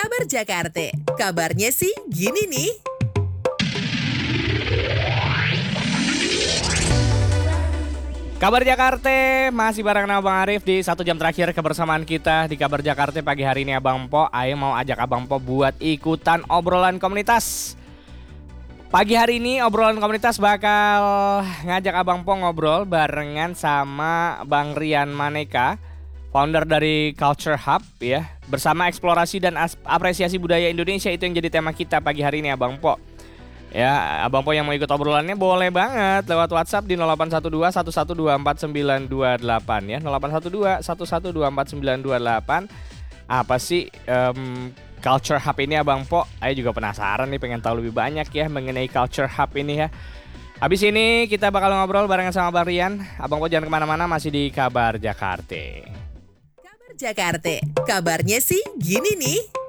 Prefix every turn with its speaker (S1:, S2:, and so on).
S1: Kabar Jakarta. Kabarnya sih gini nih.
S2: Kabar Jakarta masih bareng Abang Arif di 1 jam terakhir kebersamaan kita di Kabar Jakarta pagi hari ini. Abang Po, ayo mau ajak Abang Po buat ikutan obrolan komunitas. Pagi hari ini obrolan komunitas bakal ngajak Abang Po ngobrol barengan sama Bang Rian Maneka, founder dari Culture Hub ya. Bersama eksplorasi dan apresiasi budaya Indonesia, itu yang jadi tema kita pagi hari ini Abang Po. Ya, Abang Po yang mau ikut obrolannya boleh banget lewat WhatsApp di 0812 1124 928 ya. 0812 1124 928. Apa sih Culture Hub ini Abang Po? Saya juga penasaran nih, pengen tahu lebih banyak ya mengenai Culture Hub ini ya. Habis ini kita bakal ngobrol barengan sama Bang Rian. Abang Po jangan kemana-mana, masih di Kabar Jakarta.
S1: Kabar Jakarta. Kabarnya sih gini nih.